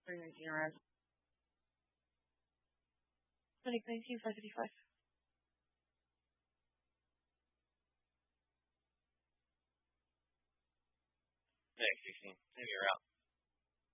319 arrives. Medic 19, 555. Medic 16, send me your route.